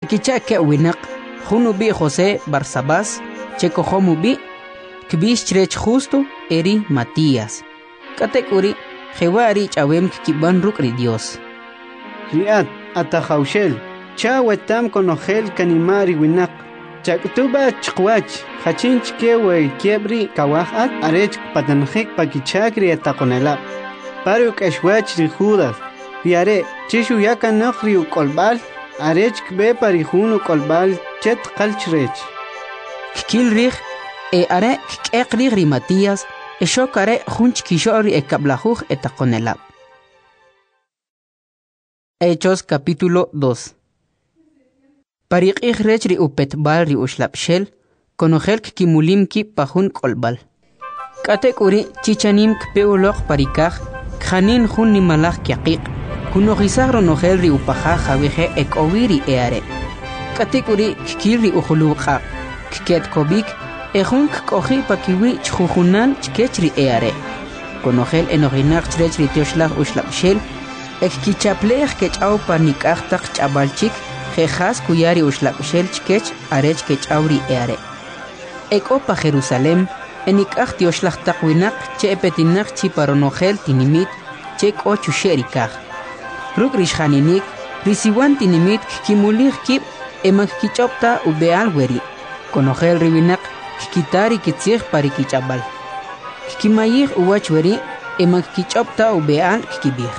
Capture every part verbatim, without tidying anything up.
kikichake winak junu bi José Barsabás chekojomu bi kbish chrech justo eri Matías katekuri jewari chawem kiban rukri Dios riat atajaushel chawetam konojel kanimari winak chaktuba chqwach hachinch kewe kiebri kawahat arech patanjik pakichakri atakonela paruk eshwach ri Judas riare chishu yakanakri ukolbal arech kbe parihunu kolbal chet qalchrech kilrich e are kekri ri Matías e shokare junch kishori e kablajuj etakonela. Hechos capítulo dos. Pariqih rechri upetbal ri ushlapshel konojel kimulimki pajun kolbal katekuri chichanim kpeulok parikaj khanin jun nimalaj kyaqiq kunojisagro nojel ri upaja jaweje ekowiri eare katekuri kikiri ujuluqa kiket kobik ejun koji pakiwi chjujunan chkechri eare konojel enojinak chrechri tioshlag ushlapshel ekkichaplej kechaw panikaj taq chabalchik Jejas kuyari ushlapshel chkech arech kechauri eare. Ekopa Jerusalem enikaj tioshlaj taqwinak che epetinak chiparonojel tinimit che k'ochu sherikaj. Ruk rishjaninik risiwan tinimit kimulig kib emak kichopta ubeal weri. Konojel ribinak kikitari kitzij parikichabal. Kimayig uwach weri emak kichopta ubeal kikibij.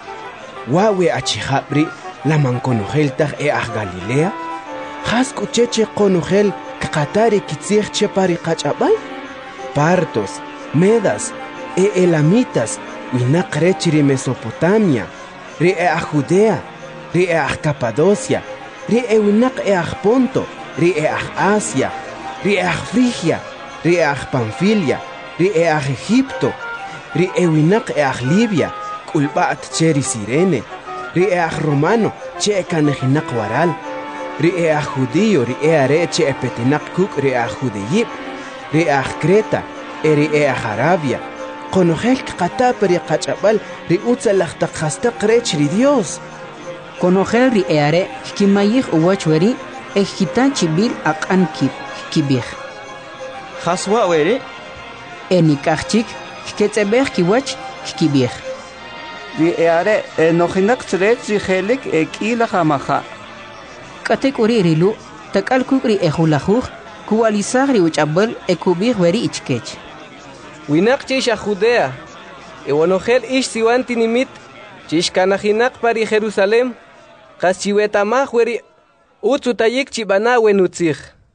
Wawe achijabri laman konojel taj e aj Galilea has kucheche konojel katari kitzij che pari qachabal partos medas e elamitas winak rechri Mesopotamia ri e aj Judea ri e aj Capadocia ri e winak e aj Ponto ri e aj Asia ri e aj Frigia ri e aj Panfilia ri e aj Egipto ri e winak e aj Libia kulbat cheri Sirene ri e aj Romano che kanejinak waral ri e aj Judío ri e are che epetinak kuk ri aj Judeyip ri aj Creta e ri e aj Arabia konojel kqata peri qachabal ri utzalaj taqhastaq rech ri Dios konojel ri e are kimayij uwach weri ejitan chibil aqan kib kibij haswa weri enikajchik ketzebej kiwach kibij ri eare enojinak chrech ri jelik ekila jamaja katekuri rilu takal kukri ejulajuj kuwalisagri uchabal ekubij weri ichkech winak chisha Judea ewanojel ish siwan tinimit chish kanajinak pari Jerusalem qas chiwetamaj weri utzutayik chibana wenutzij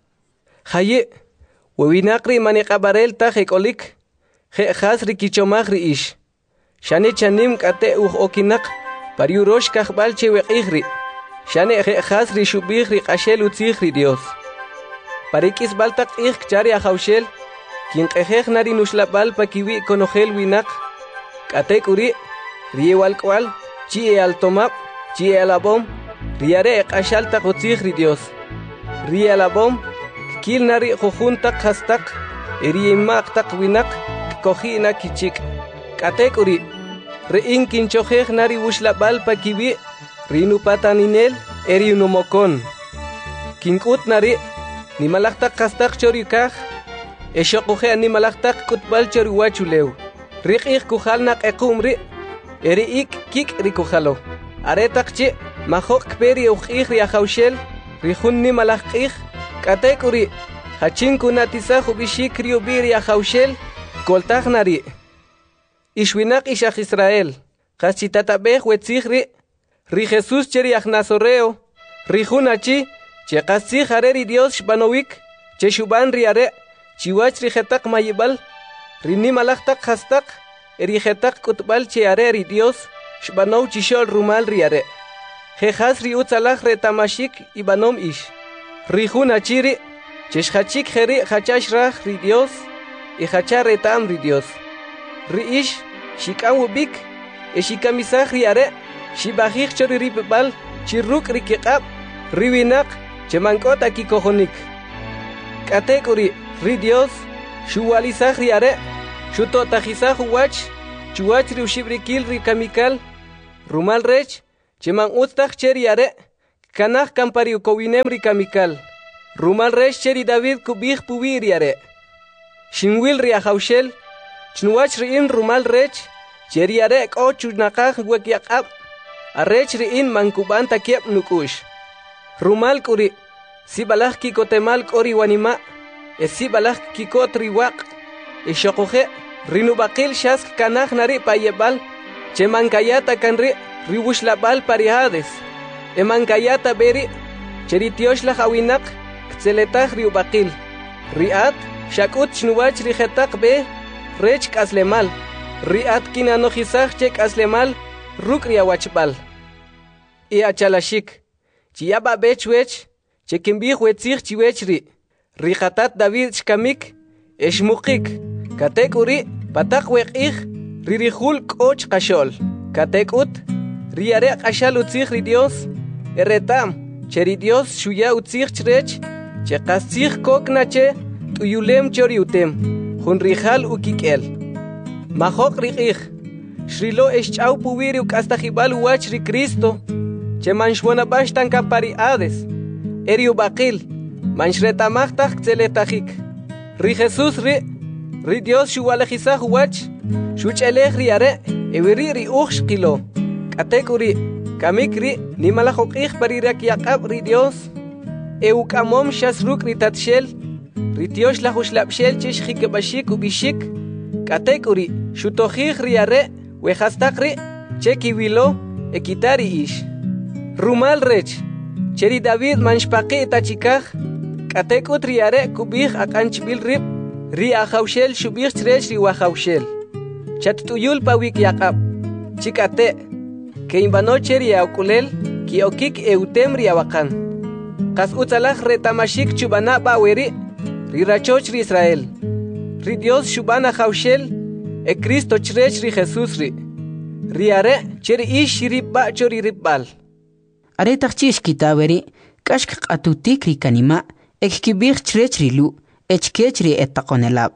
haye wewinakri maniqabarel taj ekolik jejas ri kichomaj ri ish Shane chanim kate uj okinak pariurosh kajbal cheweqijri Shane jejas ri shubij ri qashel utzij ri Dios Parikis baltak ij chari ajaushel kinqejej nari nushlabal pakiwi konojel winak kate kuri ri walkwal chi e altomab chi e alabom riare qashal tak utzij ri Dios ri alabom kil nari jujuntak hastak eri imaq tak winak kojina kichik kate kuri Rein kinchojej nari wushlabal pakiwi rinu pataninel eri unumokon kinkut nari nimalaktak kastak chorikaj eshoquje nimalaktak kutbal choriwachulew riqij kujalnak equmri eri ik kik rikujalo aretakchi majok peri uqij ri ajaushel rijun nimalakij kate kuri hachin kunatisaj ubishik ri ubiri ajaushel koltaj nari Ishwinak ishach Israel, Hachitatabej wetzigri, Ri Jesús cheri Nazoreo, Ri Junachi, Che Kasih hareri Dios Shbanowik, Che Shuban riare, Chiwach rijetak mayibal, Ri Nimalachtak hastak, Erijetak kutbal che areri Dios, Shbanow chishol rumal riare. Jejas ri utzalach retamashik ibanom ish. Ri Junachiri, Che Shachik heri hachash rach ri Dios, y hachar retam ri Dios. Ri ish, Shikam ubik, e shikamisaj riare, shibajij choriripbal, chirruk rikikab, riwinak, chemankota kikojonik. Katekuri, ri Dios, shuwalizaj riare, shutotajizaj uwach, chuwach riushibrikil rikamikal, rumal rech, cheman ustaj cheriare, kanaj kampari ukowinem rikamikal. Rumal resh cheri David kubih pubiri are. Shinwil ri ahaushel, chnuach riin rumal rech, cheri are ko chunakaj wekiakab. Arech riin mankuban takiep nukush. Rumal kuri, si balaj kikotemal kori wanima, e si balaj kikot riwak, e shokoje, rinubakil shask kanaj nari payebal, che mankayata kanri, ribush labal parihades, e mankayata beri, cheritiosh la hawinak, ktzeletach riubakil, riat, shakut chnuach rijetak be, rech kaslemal, riat kinanojizach chek aslemal, ruk riawachbal. E achalashik, chiyaba bechwech, chekimbih wetzich chiwechri, rijatat David shkamik, eshmukik, katek uri, patak wekich, ririhul koch kashol, katek ut, riare kashal utzich ri Dios, eretam, cheri Dios shuya utzich chrech, chekastzich koknache, tuyulem choriutem, hunrijal ukikel. Mahok rikich, shrilo eschau pubiri ukastajibal uach ri Cristo, che manshwana bashtan kampariades, eriu bakil, manshretamachtak tzeletajik. Ri Jesus ri, ri Dios shuwalejizah uach, shuchelech ri are, eviri ri uxkilo, katekuri, kamikri, ni malajokich parirak yakab ri Dios, eukamom shasruk ri tatshel, ri Dios lajuslapshel chish jikebashik ubishik, katekuri, shutojich ri are, wejastak ri, chekiwilo, ekitari ish. Rumal rech, cheri David manshpaqi tachikaj, katekut riare kubih akanchbil rib, ri ahaushel shubih chrech ri wahaushel. Chatutuyul pawik yakab, chikate, que imbano cheri aukulel, ki okik eutem ri awakan. Kas utzalaj retamashik chubana baweri, ri rachoch ri Israel. Ri Dios shubana haushel, e Cristo chrech ri Jesus ri. Riare cheri ish ribba chori ribbal. Aretach chish kitaberi, kashk atutik ri kanima, ek kibir chrech rilu, echkech ri etakonelab.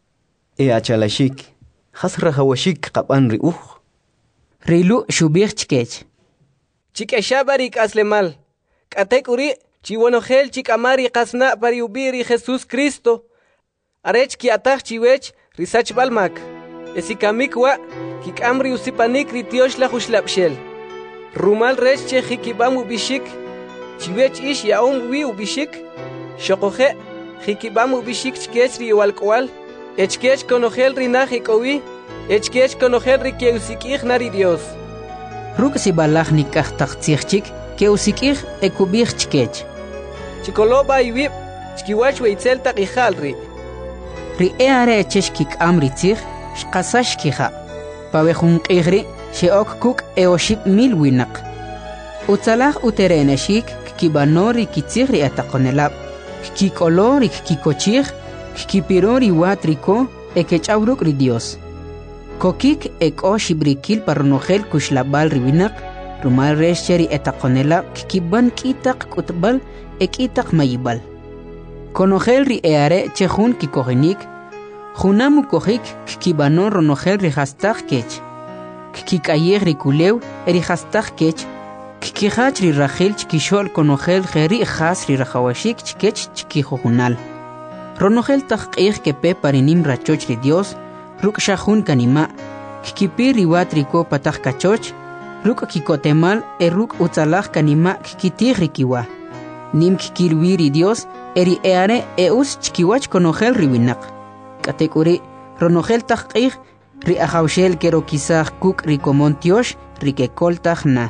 E achalashik, hasra hawashik kapan ri uj. Rilu shubir chkech. Chikeshabarik aslemal, katekuri, chiwonogel chikamari kasna pariubiri Jesus Cristo. Arech ki atach chiwech, risach balmak. Esikamikwa, kikamri usipanik ri tiosh la huslapshel. Rumal rech che jikibam ubishik, chiwech ish yaom wi ubishik, shokoje, jikibam ubishik chkech ri walkwal, echkech konogel rinaj ikowi, echkech konogel ri keusikij nari Dios. Ruk si balaj nikaj taktzirchik, keusikij ekubij chkech. Chikoloba iwib, chkiwach weitzel takijal ri. Ri eare echesh kik amri tzir, shkasash kija, pabejun qigri, sheok kuk eoship mil winak. Utzalaj utereneshik kibanori kitzigri atakonelab, kikolori kikochig, kipirori watriko ekechawruk ri Dios. Kokik eko shibrikil paronogel kushlabal riwinak, rumal resheri etakonelab kiban kitak kutbal ekitak mayibal. Konogel ri eare chehun kikogenik, junamu kohik kibanor ronogel ri hastak kech. Kikayer rikulew eri hastak kech, kikihach ri rachel chkishol konogel geri has ri rajawashik chkech chkijojunal. Ronogel tajqih kepe parinim rachoch ri Dios, ruk shahun kanima, kikipir riwat riko patach kachoch, ruk kikotemal e ruk utzalaj kanima kikitih rikiwa. Nim kikirwi ri Dios eri eare eus chkiwach konogel riwinak. Katekuri ronogel tajqih ri ahaushel kero kisaj kuk rikomontiosh rikekoltaj na.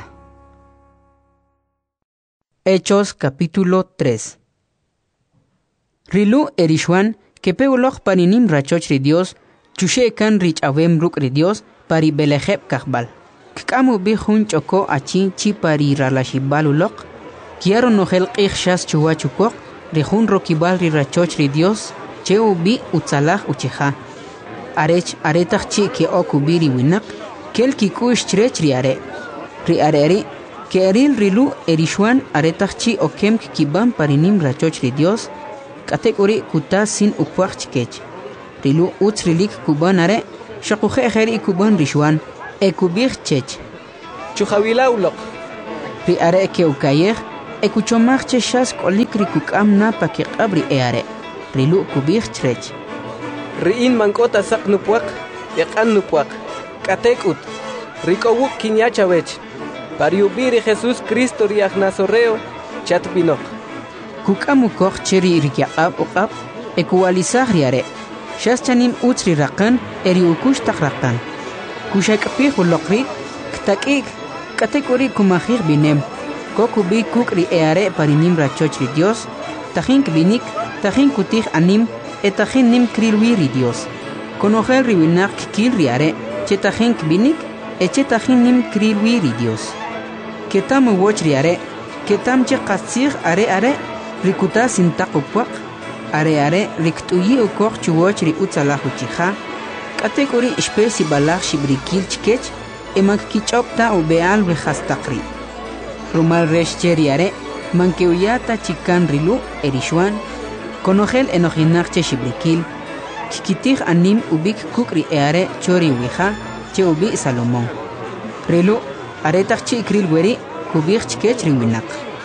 Hechos capítulo tres. Rilu erishwan kepeuloj parinim rachoch ri Dios, chushe kan rich avem ruk ri Dios pari belejeb kahbal. Kkamu bi hun choko achi chi pari ralashibal ulok, kiaro nogel qih shas chuwachukok, ri hun rokibal ri rachoch ri Dios, cheu bi utzalaj ucheja. Arech aretach chi ke okubiri winak, kel kikush chrech ri are. Ri areri, ke eril rilu erishwan aretach chi okem kibam parinim rachoch ri Dios, katekuri kuta sin ukwach chkech. Rilu utz rilik kuban are, shakuje ejeri kuban rishwan, ekubir chech. Chuhawila ulok. Ri are ke ukayej, ekuchomach shas kolik rikukam napa ke qabri eare rilu kubich trech Riin mankota sak nupuak, ekan nupuak, katekut, rikowuk kinyachawech, pariubiri Jesús Cristo riach nazoreo, chatbinok. kukamu koch cheri rikyaqab uqab ekuwalisah riare shas chanim utri raqan eri ukush taqraqan kushakpi hulokri ktakik katekuri kumahir binem kokubi kukri eare parinim rachochri Dios tajin binik tajin kutih anim etajin nim krilwiri Dios konojel riwinak kil riare chetajin binik echetajin nim krilwiri Dios ketam woch riare ketam che qasir are are rikuta sintaqupaq are are riktuyi ukoq chuwoch ri utsalahu chija kategori espesi balagh shibrikil chkech emak kichopta u beal rehastaqri rumal reshcheri are mankeuyata chikan rilu erishwan konojel enojinach shibrikil kikitih anim ubik kukri eare chori wija che ubi Salomón rilu aretach chikril weri kubich chkech rinwinak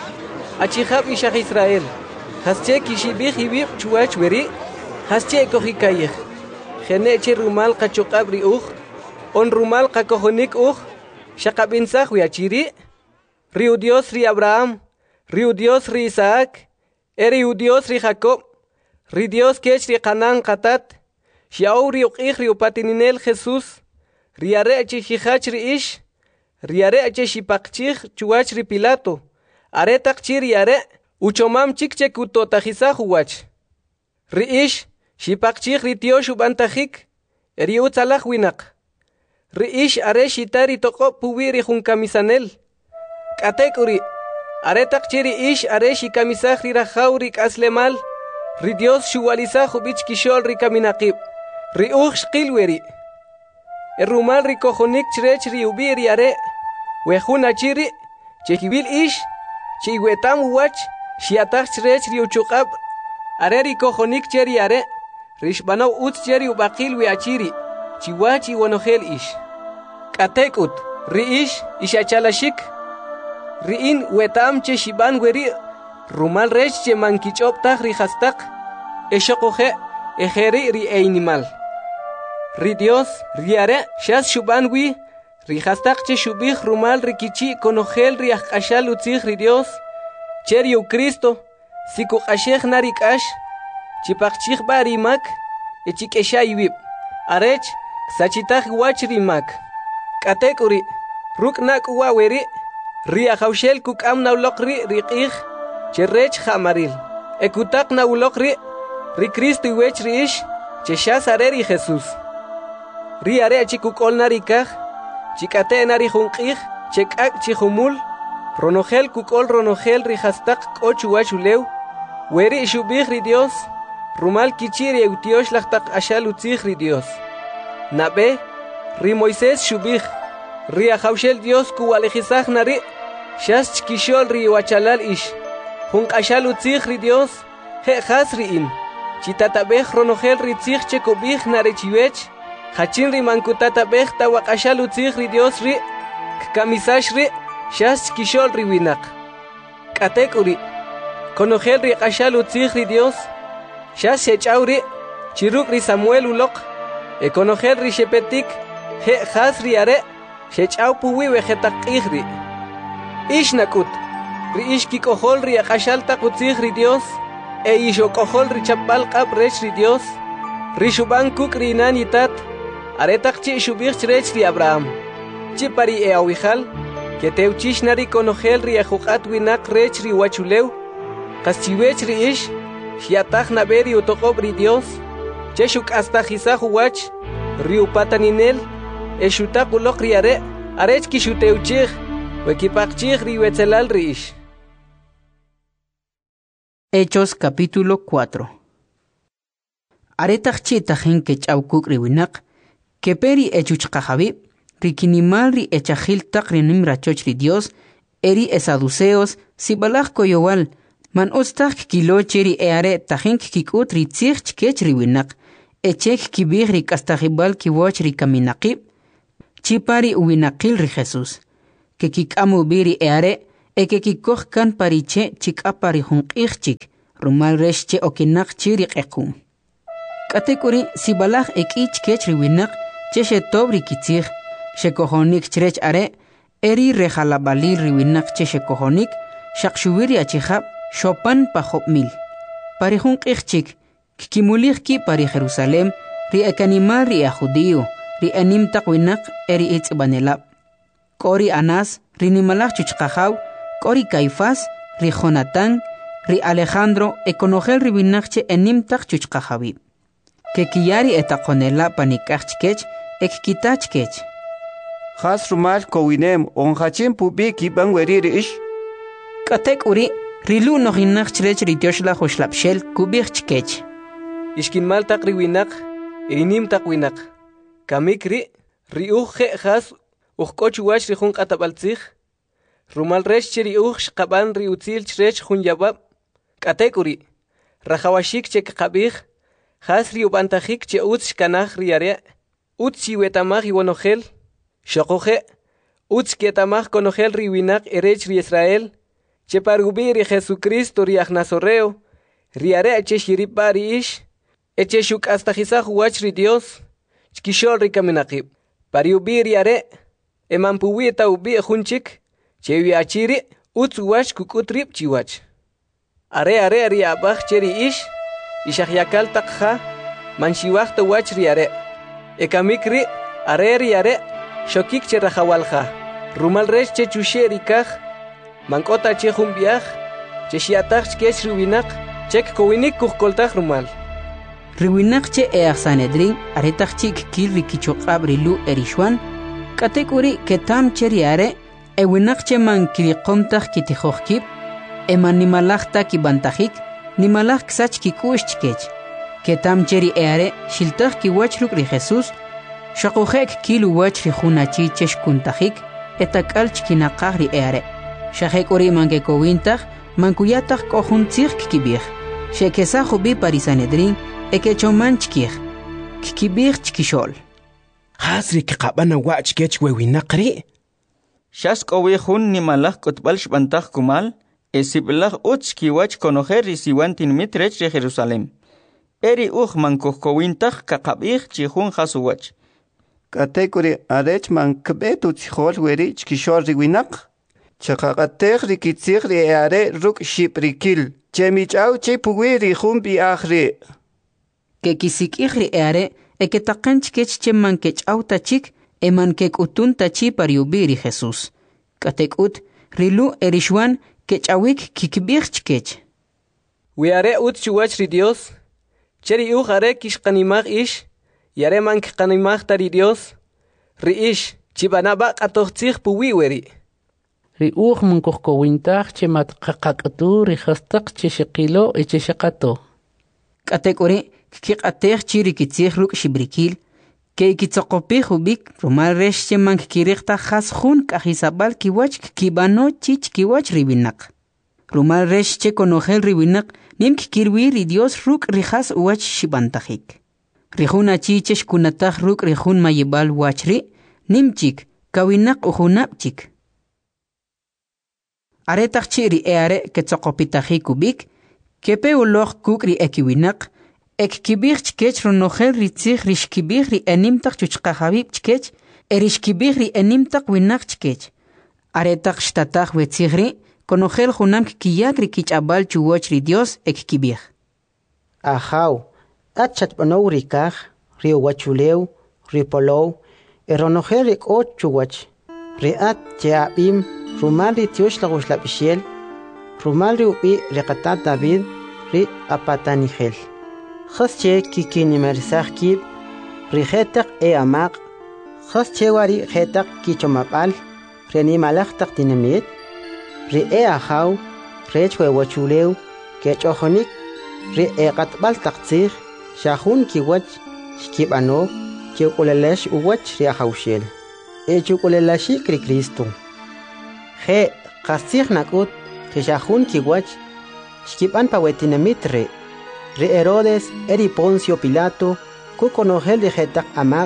Achihab ishach Israel, hasche kishibih ibib chuach weri, hasche kohikayih. Geneche rumal kachokabri uch, on rumal kakohonik uch, shakabinsach wiachiri, riu Dios ri Abraham, riu Dios ri Isaac, eriu Dios ri Jacob, ri Dios kech ri Canaan katat, shiau ri uqih ri upatininel Jesús, riare achihach ri ish, riare achishipakchih chuach ri Pilato, are takchiri are uchomam chikche kutotajisa huwach riish shipakchih ritio shubantajik eri utzalaj winak riish are shitari toko puwiri junkamisanel katekuri are takchiri ish are shikamisaj rirajauri kaslemal ri Dios shuwalizaj ubich kishol rikaminaqib ri uj shqilweri erumal rikojonik chrech ri ubiri are wejuna chiri chekibil ish Chiwetam wach, shiatach chrech riuchukab, areri kojonik cheri are, rishbano ut cheri ubakil wiachiri, chiwachi wanogel ish. Katekut, riish, ishachalashik, riin wetam che shiban weri, rumal rech che mankichoptach rihastak, eshokoje, ejeri ri einimal. Ri Dios, riare, shas shubanwi, Rihastak che shubih rumal rikichi konogel riach ashal utzich ri Dios cheriu Cristo siku ashech narikash chipachich barimak echikeshayvib arech sachitach wach rimak katekuri ruknak waweri riahaushel kukam naulokri riqih cherech hamaril ekutak naulokri ri Cristo iwech riish cheshas areri Jesús ri are chikukol narikaj Chikate nari junqih, chekak chihumul, ronogel kukol ronogel rihastak kochuachulew, weri shubih ri Dios, rumal kichiri eutiosh lachtak ashal utzih ri Dios. Nabe, ri Moisés shubih, ri ahaushel Dios kuwalejizaj nari, shas chkishol ri wachalal ish, junq ashal utzih ri Dios, he has riin, chitatabeh ronogel ri tzih chekubih nari chiwech, Hachin ri mankutata behta wakashal utzih ri Dios ri, kamisash ri, shas kishol ri winak. Katekuri, konogel ri kashal utzih ri Dios, shas shechau ri, chiruk ri Samuel ulok, e konogel ri shepetik, he has ri are, shechau puwi vegetak ri. Ish nakut, ri ish kikohol ri akashal tak utzih ri Dios, e isho kohol ri chapal kap rech ri Dios, ri shuban kuk ri nanitat, Aretak chi shubich chrech ri Abraham. Chi pari e awihal, que teuchish nari konogel ri ajukat winak rech ri wachulew. Kaschiwech ri ish, shiatach naberi utokob ri Dios. Cheshuk hasta jisaju wach, ri upataninel, eshutak ulok ri are, arech kishuteuchich, wekipakchich ri wetzelal ri ish. Hechos capítulo cuatro. Aretach chi tajin kech aukuk ri winak, que peri echuchkajabi, rikinimal ri echajil takrinim rachoch ri Dios, eri esaduceos, sibalach koyowal, man ostach kilo cheri eare tajin kikut ri tzich chkech ri winak, echek kibig ri kastajibal kiwoch ri kaminaqib, chipari uwinaqil ri Jesús, que kikamu biri eare, eke kikoh kan pariche chika parihun ichchik, rumal reshche okinak chirik ekum. Katekuri sibalach ekich kech riwinak, cheshe tobri kitzich, shekohonik chrech are, eri rejalabalil riwinak cheshe kohonik, shakshuwiri achihab, shopan pahop mil. Parihun ichchik, kikimulich ki pari Jerusalem, ri ekanimal ri a judío, ri anim takwinak eri itz banelab. Kori Anas, ri nimalach chuchkahaw, kori Caifás, ri Jonatán, ri Alejandro, ekonogel ri winakche enim tak chuchkahawib. Que kiyari etakonela panikachkech, ek kitachkech. Has rumal kowinem onhachim pubi kiban weriri ish. Katek uri, rilu nohinachchrech ri dioshla hoshlapshel kubichkech. Ishkin mal tak riwinak, irinim tak winak. Kamik ri, ri uche has, uchkoch wach ri hun katabaltzich. Rumal resh chiri uch shkaban ri utzil chrech hun yabab. Katek uri, rachawashik chek kabich, has ri ubantachik che utz shkanach ri are, utz chiwetamach iwanogel, shokoche, utz kietamach konogel ri winak erech ri Israel, che parubi ri Jesucristo ri agnasoreo, ri are che shiripa ri ish, eche shuk astajizah wach ri Dios, chkishol ri kaminakib, pariubi ri are, emampuwi eta ubi ejunchik, che viachiri, utz wach kukutrip chiwach. Are are ri abach cheri ish, ishahyakal takha, manshiwach ta wach ri are, ekamikri, are ri are, shokik che rajawalha, rumal resh che chushe rikaj, mankota che jumbiaj, che shiatach chkesh riwinak, chek kowinik kuhkoltaj rumal. Riwinak che each Sanedrin, aretach chik kil rikichokab rilu erishwan, katekuri ketam cheri are, ewinak che man kirikomtaj kitijohkib, eman nimalachta kibantajik, nimalach ksach kikush chkech, ketam cheri eare, shiltaj kiwachruk ri Jesus, shakujek kilu wach ri junachi cheshkuntajik, etakal chkinakaj ri eare. Shahek uri mankekowintaj, mankuyataj kohuntzich kikibij, shekesa jubi parisanedrin, ekechoman chkij, kikibij chkishol. Hasri kikabana wach kech wewinakri. Shask owihun nimalach kotbal shbantaj kumal, esibelach uch kiwach konojer risiwantin mitrech de Jerusalem. Eri uch mankokowintaj kakabij chihun hasuwach. Katekuri arech man kbetu tchol weri chkishol riwinak. Chakakatech rikitzich ri eare ruk shiprikil. Chemichau che puwi ri humbi achri. Que kisik ri eare, eketakan chkech che mankech autachik, eman kek utun tachi pariubiri Jesus. Katek ut, rilu erishwan, kech awik kikbich chkech. Wiare ut chuwach ri Dios, cheri uch are kishkanimach ish, yare man kishkanimach tari Dios, ri ish, chibanaba katochtzich puwi weri. ri uch munkuhkowintach che matkakakatu ri hastak che shekilo e che shekato. Katek uri, kikatech chiri kitzich ruk shibrikil, que kitzokopih ubik, rumal resh che man kikirikta has jun kahisabal kiwach kibano chich kiwach ribinak. Rumal resh che konogel ribinak, nim kikirwi ri Dios ruk rihas uwach shibantajik. Rihun achichesh kunataj ruk rihun mayibal wachri, nim chik, kawinak uhunap chik. Aretach chiri eare ketzokopitajik ubik, kepe uloch kukri ekiwinak, ek kibir chkech ronogel ritzich rishkibir ri enimtak chuchkahabib chkech, erishkibir ri enimtak winak chkech. Aretach shtatach wetzigri, konogel junam kiyak ri kichabal chuwach ri Dios ek kibir. Ahaw, achat panow rikaj, ri wachuleu, ri polow, eronogel rik ot chuwach, ri at cheabim, rumal ri tiosh lagushlapishel, rumal ri ubi rikatat David, ri apatanigel. Khasche kikini mersach kib, rihetak e amak, khasche wari hetak kichomapal, reni malachtak dinamit, ri e ahaw, rechwe wachuleu, kechohonik, ri e katbal taktsir, shahun kiwach, shkibano, chukulelesh uwach ri ahawshel. E chukulelashi kri Kristo. He, kasir nakut, kishahun kiwach, shkiban pawetinamit re. Re Herodes eri Poncio Pilato, ku konogel de hetak amak,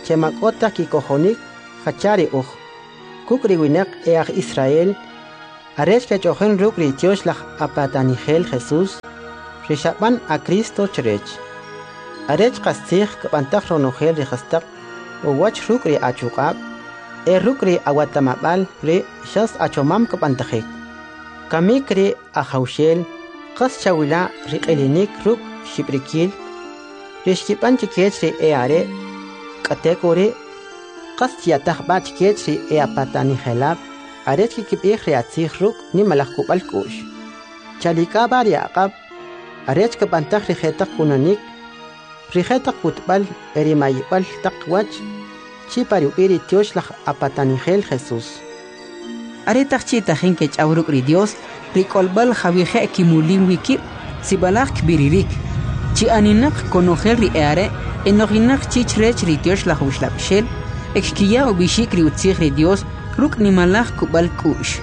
chemakota ki kohonik, hachari uch. Ku kriwinak each Israel, Arech que chojen ruk ri tiosh lach apatanigel Jesús. Rishaban a Cristo cherech. Arech kastig kapantag ronogel ri hastak. O wach ruk ri achukab. E ruk ri awatamabal ri shas achomam kapantagik. Kamik ri ahaushel. Kas chawila ri elinik ruk shibrikil. Rishkipan chikech ri e are. Katekori. Kas tiatag ba chikech ri e apatanigelab. Arech ki kibih reatzih ruk ni malakub al kush. Chalika bar yaqab. Arech kapantak rijetak kunanik. Rijetak kutbal erimayibal takwach. Chipariu iri tiosh lach apatanigel Jesús. Aretak chitajin que chauruk ri Dios. Rikolbal javije kimulim wikib. Sibalak kbiririk. Chi aninak konogel ri eare. Enoginak chichrech ri tiosh lach ushlapshel. Ekkiya ubishik ri utzih ri Dios. Ruk ni malach kubal kush.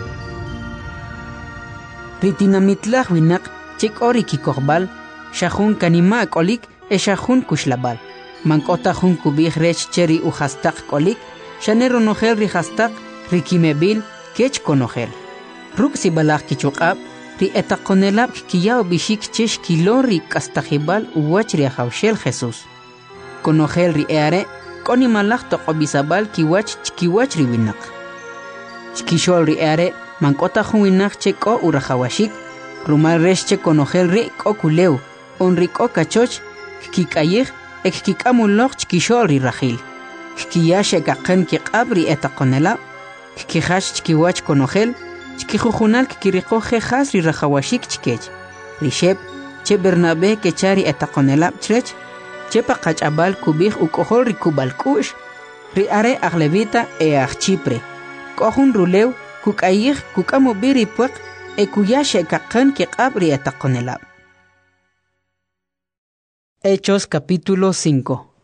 Ritinamitlach winak chik ori kikorbal, shahun kanima kolik e shahun kushlabal. Mankota hun kubih rech cheri u hastak kolik, shanero nogel ri hastak rikimebil kech konogel. Ruk si balach kichukab, ri etakonelab kiyao bishik chesh kilori kastajibal uwach ri haushel Jesús. Konogel ri eare, koni malach tokobisabal kiwach kiwach ri winak. Chikishol ri eare, mankota huinak cheko urahawashik, rumal resche konogel ri ko kuleu, on ri ko kachoch, kikayih, ek kikamulok chikishol ri rahil. Kiyashe kaken kikabri etakonela, kikihash chikiwach konogel, chikijuhunal kikiriko jejas ri rahawashik chikech. Rishep, che Bernabe kechari etakonela chrech, che pakachabal kubih ukohol ri kubalkush, ri are aglevita e achchipre. Kohun ruleu kukayih kukamo biri puek e kuyashe kakan que abri etakonelab. Hechos capítulo cinco.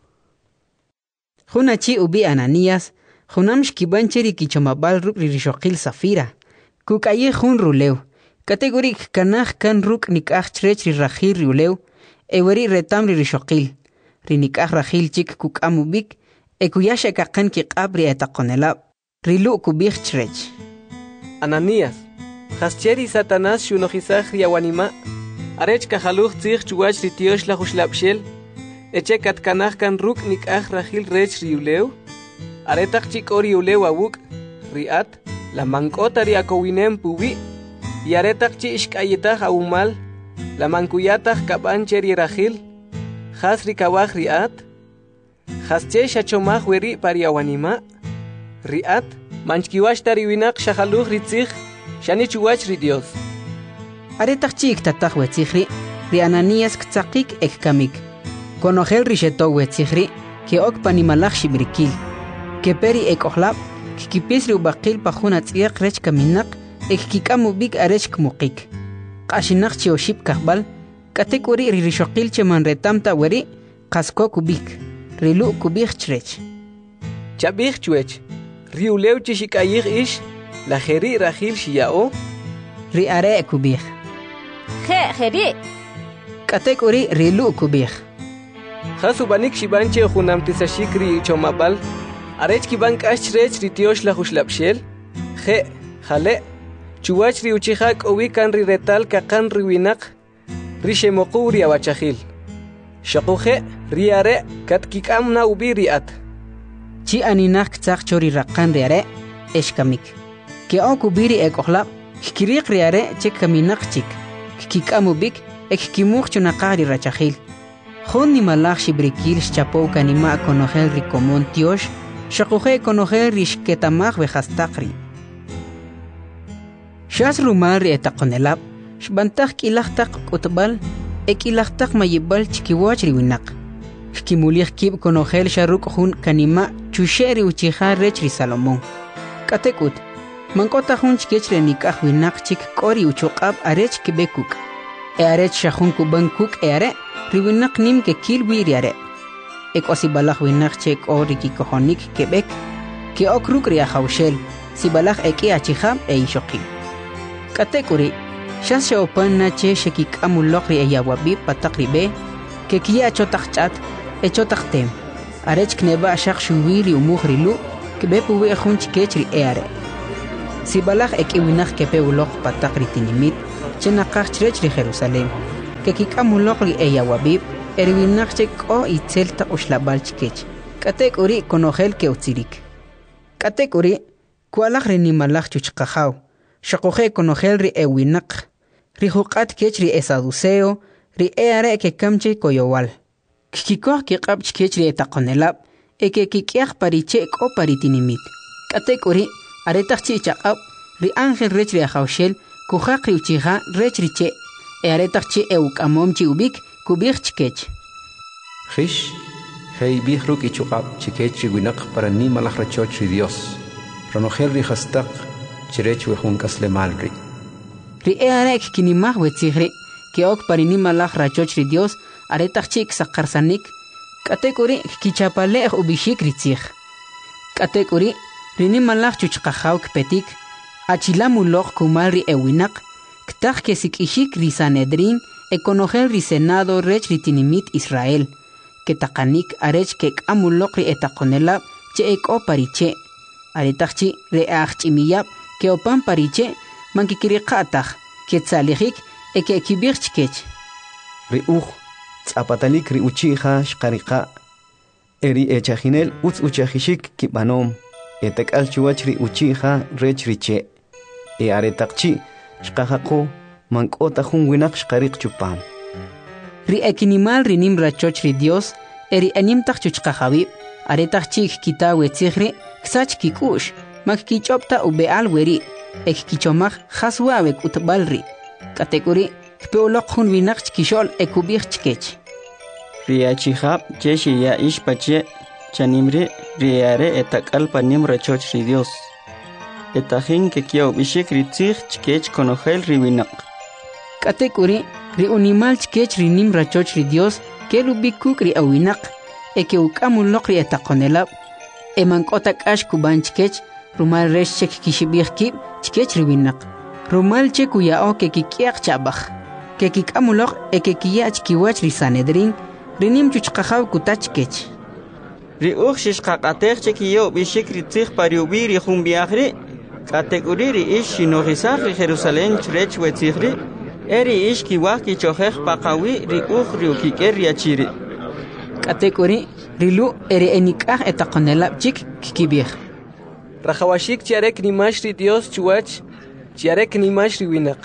Junachi ubi Ananías, junam shkibancheri kichomabal ruk rishokil safira. Kukayih hun ruleu. Kategorik kanach kan ruk nikach trech rirahir ruleu. Eweri retam rishokil. Rinikach rahil chik kukamubik. E kuyashe kakan que abri etakonelab. Rilu kubih chrech. Ananías, Hascheri Satanás shunojisach riawanima, Arech kahaluch tzich chuach ritiosh la hushlapshel, Eche katkanach kan ruk nikach rahil rech riuleu, Aretach chik ori uleu awuk, Riat, la mankota riakowinem pubi, Y aretach chi ishkayetach aumal, La mankuyatach kabancheri rahil, Has rikawach riat, Hasche shachomach weri pariawanima, Riat, manchkiwash tariwinak shahaluch ritzich, shani chuwach ri Dios. Aretach chik tatach wetzihri, ri Ananías ktzakik ek kamik. Konogel risheto wetzihri, ke ok panimalach shibrikil. Ke peri ek ohlab, kikipisri ubakil pahuna tziak rech kaminak, ek kikamu big arech kmukik. Kashinak chi oship kahbal, katek uri rishokil che manretamta weri, kasko kubik, rilu kubik chrech. Chabik chuech. Riuleu chishikayih ish, la jeri rahil shiyao. Ri are kubih. Je, jeri. Katek uri rilu kubih. Hasubanik shibanche junam tisashikri chomabal. Arech kibank ashrech ritiosh la hushlapshel. Je, jale. Chuach ri uchihak owikan ri retal kakan riwinak. Rishemoku ri awachahil. Shakuhe, ri are, katkikam na ubiriat. Chi aninak tzak chori rakan riare, eshkamik. Ke oku biri ek ohlab, kikirik riare chek kaminak chik. Kikikamubik, ek kimuch chunakari rachahil. Hon ni malach shibrikil shchapo kanima konogel rikomon tiosh, shakuhe konogel rishketamach vejastakri. Shas rumar ri etakonelab, shbantak kilachtak utbal, ek ilachtak mayibal chikiwach riwinak. Kimulich kib konogel sharuk hun kanima chusheri uchiha rechri Salomón. Katekut, mankota hun chkechre nikah winak chik kori uchokab arech kibekuk. E arech shahun kuban kuk e are, riwinak nim ke kil wiriare. Ek osibalach winak chek ori kikohonik kebek, ke okruk ria haushel, sibalach eki achiham e ishokim. Katekuri, shas opan na che shekik amulokri e yawabi patakribe, ke kia chotachat, echotachtem. Arech kneba ashak shuwiri umuhrilu, kebepu we khun chikechri eare. sibalaj ekiwinaj kepeuloq patak ritinimit chenaqaj chrech ri Jerusalén kekikamuloq ri eyawabib eriwinaj cheko itzel ta ushlabal chkech katek uri konojel keutzirik katek uri kualaj ri nimalaj chuchqajaw shaqoje konojel ri ewinaq ri huqat kech ri esaduceo ri eare kekamche koyowal kikikoh kiqab chkech ri etaqonelab eke kikiaj pariche ko paritinimit katek uri aretaj chi chaqab ri ángel rech ri ajawshel kujaq ri uchija rech ri che e aretaj chi eukamom chi ubik kubij chkech Hish hey bih ruk ichuqab chikech winaq para ni malaj rachoch ri Dios ronojel ri hastaq chirech wejun kaslemalri ri earek kinimaj wetzigri keok parini malaj rachoch ri Dios aretaj chi saqarsanik katek uri kichapalej ubishik ri tzij katek uri rini malaj chuchqajaw kpetik achilamuloq kumal ri ewinaq ktaj kesikishik ri Sanedrin ekonojel ri senado rech ri tinimit Israel ketaqanik arech kek'amuloq ri etaqonelab che eko pariche aretajchi re ajch'imiyab keopan pariche mankikiriqataj ketzalijik ekekibij chkech ri uj tz'apatalik ri uchija shqariqa eri echajinel utz uchajishik kibanom etak'al chuwach ri uchija rech ri che e aretaqchi shqajaqo mank'ota jun winaq shqariq chupam ri ekinimal rinim rachoch ri Dios eri animtaj chuchqajawib aretaj chik kitawe tzigri ksach kikush mak kichopta ubeal weri ek kichomaj haswawe utbalri kategori kpeoloq jun winaq chkishol ekubij chkech riachihab cheshi ya ishpache chanimri riare etakal panim rachoch ri Dios etajin ke kiau bishik ri tzig chkech konojel ri winaq kategori ri unimal chkech ri nim rachoch ri Dios kelubikuk ri awinaq eke ukamuloq ri etaqonelab emank'ota k'ax kuban chkech rumal resh chek kishibij kib chkech ri winaq rumal che kuya'o ke kik'iaq cha'baj ke kik'amuloq eke kiya'ch kiwach ri Sanedrin ri nim chuchqajaw kutach chkech ri uj xixqaq'atej che kiyaw bishik ri tzig pariubi ri jun viajri kategori ri ish xinojisaj ri Jerusalén chrech wetzigri eri ish kiwaj kichojej paqawi ri uj ri ukik'er ri achiri kategori rilu eri enik'aj etaqonelab chik kikibij rajawashik chiarek nimash ri Dios chuwach chiarek nimash ri winaq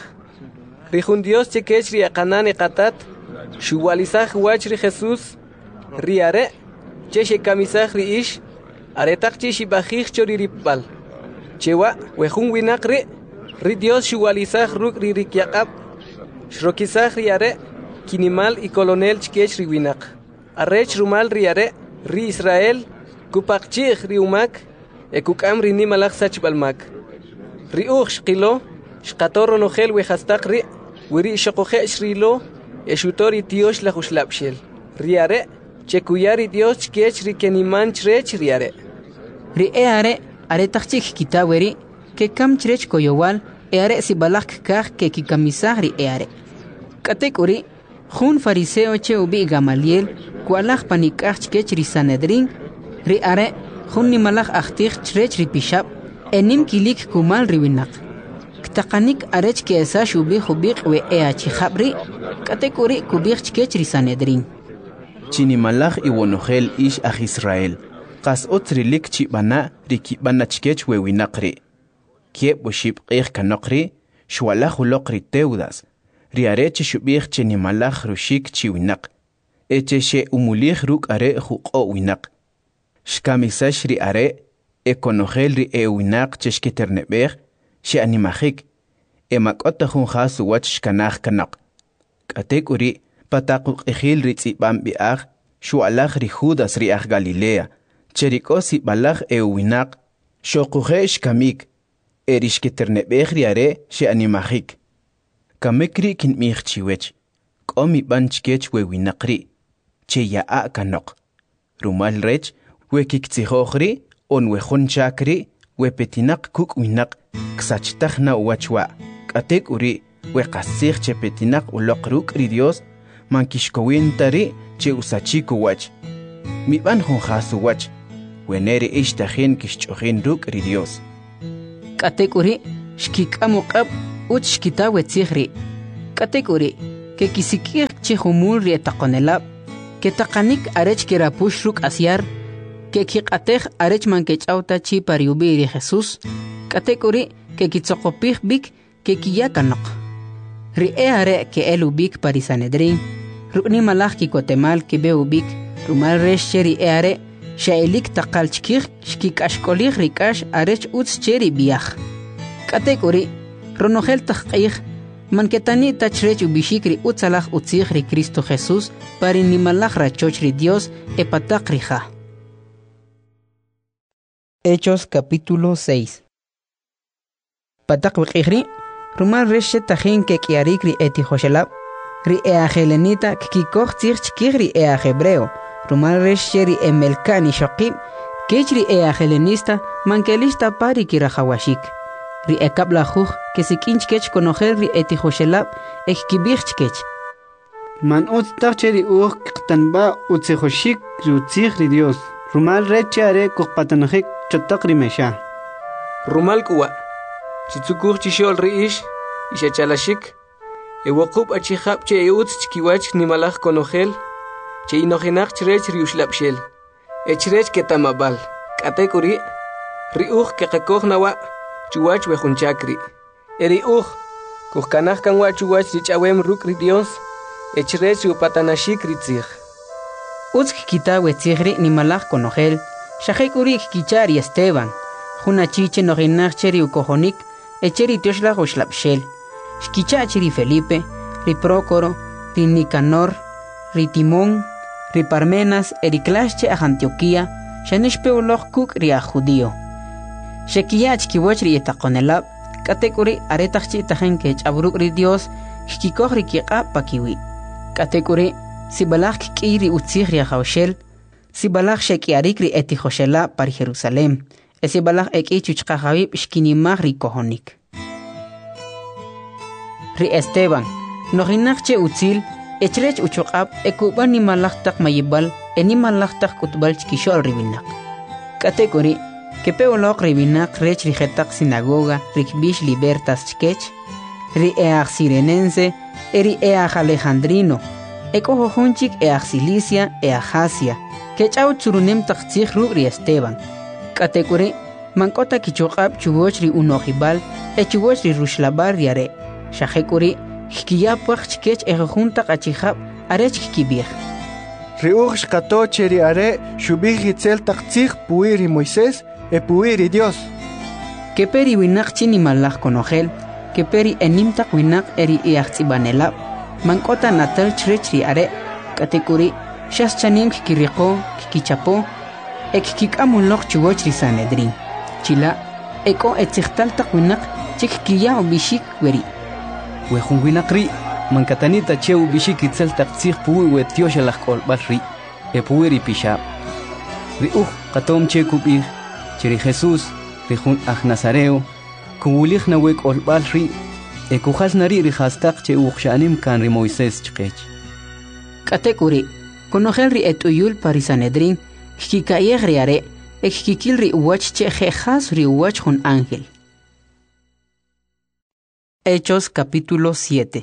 ri jun Dios chekech ri aqanan eqatat shuwalizaj wach ri Jesús ri are che xekamisaj ri ish aretaq chi xibajij cho ri ripb'al chewa wejun winaq ri ri Dios shuwalizaj ruk' ri rikyaq'ab xrokisaj ri are kinimal y colonel chkech ri winaq arrech rumal ri are ri Israel kupaqchij ri umak ekuk'am ri nimalaj sachb'almak ri uj xqilo xqator ronojel wejastaq ri wiri xoqoje'x rilo exutor ri tiox laj uxlab'xel ri are chekuya ri Dios chkech ri keniman chrech ri are ri e are aretaj chik kitaweri ke kam chrech koyowal e are sibalaj kaj ke kikamisaj ri e are katek uri jun fariseo che ubi Gamaliel kualaj panikaj chkech ri Sanedrin ri are jun nimalaj ajtij chrech ri pishab enim kilik kumal ri winaq ktaqanik arech ke esa shubi jubiq we e achijabri katek uri kubij chkech ri Sanedrin chinimalaj iwonojel ish aj Israel qas otrilik chibana ri kibana chkech we winaqri kieb bushib qej kanokri shwalaj uloq ri Teudas ri are che shubij chinimalaj rushik chi winaq eche she umulij ruk are juqo winaq shkamisash ri are ekonojel ri e winaq che shkiternebej she animajik emak'ota jun jas wach shkanaj kanaq katek uri pataquq ejil ri tzibam bi'aj shualaj ri Judas ri aj Galilea cherikosi balaj e winaq shoquje shkamik erishkiternebej ri are she animajik kamekri kinmij chiwech k'omi b'an chkech we winaqri che ya'a kanoq rumal rech we kiktzijojri on we jon chakri we petinaq kuk winaq ksachtaj na wachwa k'atek uri we qasij che petinaq uloq ruk' ri Dios mankixkowintari che usachiko wach mib'an jon jasu wach weneri ixtajin kixch'ojin ruk' ri Dios Katekuri, shkikamuqab, uch shkita wetzihri. Katekuri, que kisikir chihumul rietakonelab, que takanik arech kirapushuk asyar, que kikatej arech mankechauta chi pariubi de Jesús. Katekuri, que kitzokopih bik, que kiyakanok. Ri e are que el ubik parisanedrin, rukni malach kikotemal que be ubik, rumal resh cheri e are, shaelik takal chkir, shkikashkolich rikash arech uts cheri biach. Katekuri, ronogel takqih, manketani tachrech ubishikri utsalach utzihri Cristo Jesús, parinimalach rachochri Dios e patakrija. Hechos capítulo seis. Patak wikihri, rumal reshe tajin ke kiarikri eti joshelab, ri ea helenita kikikoch tzich chkihri ea hebreo, rumal reshe ri emelkani shokib, kechri ea helenista mankelista pari kirahawashik. Ri ekabla juj que si kinchkech conocer ri eti joshelab ek kibichkech. Man ut tacheri uch qtanba utsehoshik rutzich ri Dios. Rumal reche are kuqpatanajik chotakri mesha. Rumal kuwa. Chitsukur chishol ri ish, isha chalashik. E wakub achihab che eutz chkiwach ni malach konogel. Che inojinak chrech ri ushlapshel. E chrech ketamabal. Katekuri. Ri uch ke kakog nawa. Chuwach wejunchakri. Eri uch. Kuhkanach kanwa chuwach richawem ruk ri Dios. E chrech upatanashik ri tzich. Utsk kita wetzihri ni malach konogel. Shahekuri kichari Esteban. Juna chiche noginach cheri ukojonik. Echeri tioshla ushlapshel. Shkicha cheri Felipe. Ri Prócoro. Ri Nicanor. Ri Timón. Ri Parmenas. Eri clasche a Antioquía. Shanishpe uloch kuk ri a judío. Shekiyach kiwach ri etakonelab. Katekuri aretachchi tajen kech abruk ri Dios. Shkikoch ri kiqa pakiwi. Katekuri sibalach kiri utzich ri haushel. Sibalach shekiarik ri eti joshela par Jerusalem. Esibalach eki chuchka javib shkinimach ri kohonik. Ri Esteban. Noginach che utzil. Echrech uchokab ekuban ni malach tak mayibal. Eni malach tak kutbal chkishol ribinak. Katekuri. Que peolok ribinak rech rijetak sinagoga rikbish libertas chkech. Ri each sirenense. Eri each alejandrino. Eko hohunchik each Cilicia each Asia. Kechau tsurunem taktzich ru ri Esteban. Katekuri, mankota kichokab chuwoch ri unojibal, e chuwoch ri rushlabar riare. Shahekuri, hkiyapwach chkech e juntak achihab, arech kibir. Ri uch shkato cheri are, shubih hitzel taktzich puiri Moisés, e puiri Dios. Que peri winak chini malach konogel, que peri enimtak winak eri iachzibanelab, mankota natal chrech ri are. Katekuri, shas chanim kikiriko, kikichapo, ek kikamulok chuwoch ri Sanedrin. Chila, eko etzichtal takwinak, chik kiya ubishik weri. Wejun winak ri, mankatanita che ubishik itzel taktzich puwi wetiosh alach kolbal ri, e puwi ri pishab. Ri uch katom che kubir, cheri Jesús, ri jun aj Nazareo, kubulich na wek olbal ri, e kujas nari ri hastak che uch shanim kan ri Moisés chkech. Katekuri, konogel ri etuyul pari Sanedrin, Kikayeg riare, ekikil ri uwach che jejas ri uwach jun ángel. Hechos capítulo siete.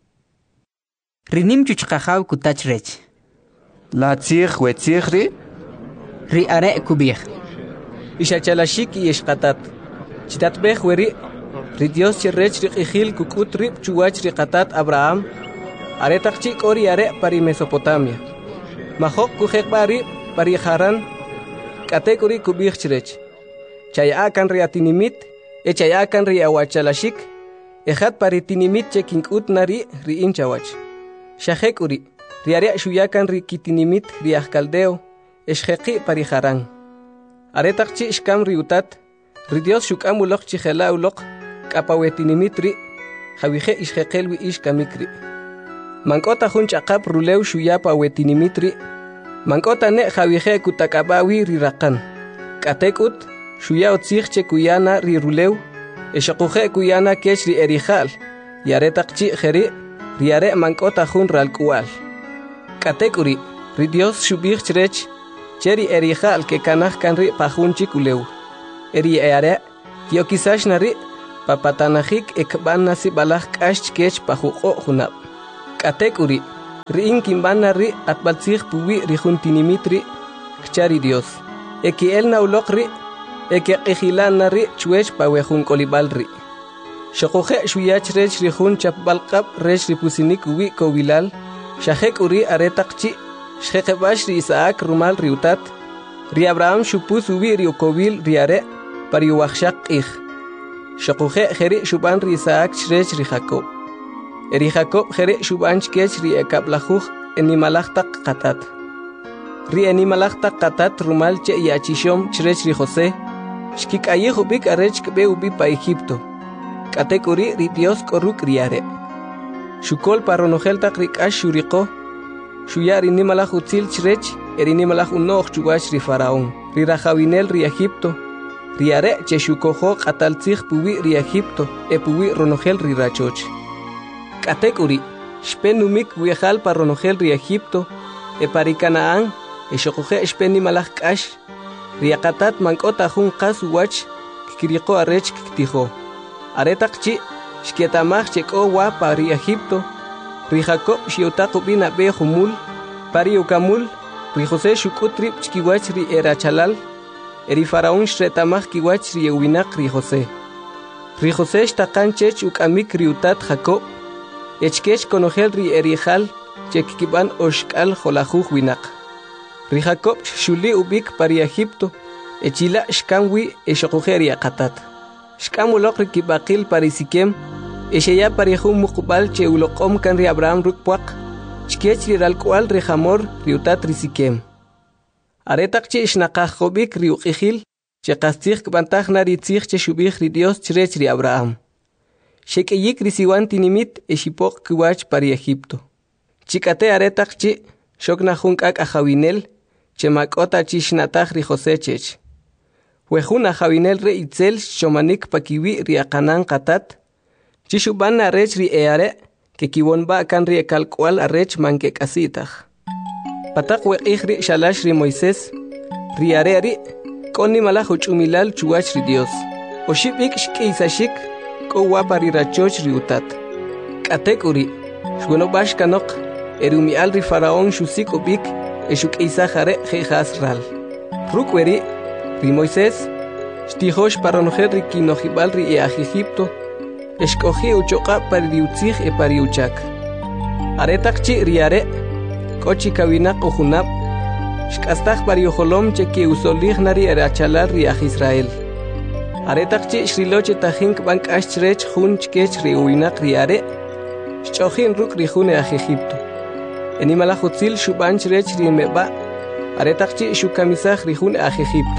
Rinim chuchkajaw kutach rech. La tzich wetzich ri? Ri are kubich. Ishachalashik y eshkatat. Chitatbech weri. Ri Dios cherrech ri kijil kukut rip chuwach ri katat Abraham. Aretachchik ori are pari Mesopotamia. Mahok kujek bari pari Haran, katekuri kubich chrech. Chayakan ri atinimit, e chayakan ri awachalashik, ejat pari tinimit chekinkut nari ri inchawach. Shahekuri, riare shuyakan ri kitinimit ri ahkaldeo, eshheki pari Haran. Aretakchi shkam ri utat, ri Dios shukamulok chihela ulok, kapawetinimit ri, jawihe ishhekelwi ishkamikri. Mankota hunchakap ruleu shuyapa wetinimit ri, Mankota ne jawihe kutakabawi rirakan. Katekut, shuya otzich kuyana ri ruleu, eshakuhe kuyana kech ri erijal, yaretakchi jeri, riare mankota jun ralkual. Katekuri, ri Dios shubich chrech, cheri erijal ke kanach kan ri pajunchi kuleu. Eri eare, Kiokisash nari papatanajik ekban nasi balaj k'ax kech pajuqo junab. K'atek uri ri'in kimban nari atbaltzij puwi rijun tinimitri kchari Dios. Eki el naulok ri eki qijilan nari chwech pawejun kolibal ri. Shokuje shuyach rech rijun chapbalqab rech ripusinik uwi kobilal. Shajek uri aretaqchi shjeqebash ri Isaac rumal riutat. Ri Abraham shupus uwi riukobil riare pariuwakshaq ij. Shokuje jeri shuban ri Isaac rech ri Jacob. Eri Jacob jeri shuban chkech ri ekablajuj enimalajtaq qatat. Ri enimalajtaq qatat rumal che yachishom chrech ri José. Shkikayij ubik arech kbe ubi pa Egipto. Katek uri ri Dios koruk riare. Shukol paronojeltaq ri k'ax shuriqo. Shuya ri nimalaj utzil chrech eri nimalaj unoj chuwach ri Faraón. Ri rajawinel ri Egipto. Riare che shukojo qataltzij puwi ri Egipto e puwi ronojel ri rachoch. Katek uri shpenumik wiejal paronojel ri Egipto e pari Canaán e shokuje shpen nimalaj k'ax. Ri aqatat mank'ota jun qas uwach kikiriqo arech kiktijo. Aretaq chi shkietamaj chek'o wa pari Egipto. Ri Jacob shiutaq ubi nabe jumul pari ukamul. Ri José shuk'ut rib chkiwach ri erachalal. Eri Faraón shretamaj kiwach ri ewinaq ri José. Ri José shtaqan chech ukamik ri utat Jacob. Echkech konojel ri erijal chekkiban oshkal jolajuj winaq. Ri Jacob shuli ubik pari Egipto. Echila shkanwi eshokuje ri aqatat. Shkamulok ri kibaqil pari Siquem. Esheya pari jun muqbal che uloqom kan ri Abraham rukpuaq. Chkech ri ralkual ri Hamor ri utat ri Siquem. Aretaq che ishnaqaj jobik ri uqijil, che qastzij kbantaj nari tzij che shubij ri Dios chrech ri Abraham. Shek'iyik ri siwan tinimit e shipoq kiwach pari Egipto. Chikate aretaq che shokna jun k'ak ajawinel, che mak'ota chi shnataj ri José chech. Wejun ajawinel re itzel shomanik pakiwi ri aqanan qatat, chi shuban arech ri eare, que kiwonba kan ri ekalkual arech manke kasitaj. Patak weqij ri shalash ri Moisés, ri are ri, koni malaj uchumilal chuwach ri Dios. Oshibik shkisashik, ko wapa ri rachoch ri utat. Katek uri, shgonobash kanok, erumial ri Faraón shusik ubik, eshuk isajare jejas ral. Rukweri, ri Moisés, shtijosh paronojer ri kinojibal ri eaj Egipto, eshkoji uchoqa pari ri utzij e pari uchak. Aretak chi ri are, kochi kawinak ujunab, shkastaj pari ojolom che ki usolij nari erachalal ri aj Israel. Aretak chi shriloche tajink bank ashrech jun chkech ri uinak ri are, shchojin ruk ri jun aj Egipto. Enimala jutzil shuban chrech ri meba, aretak chi shukamisaj ri jun aj Egipto.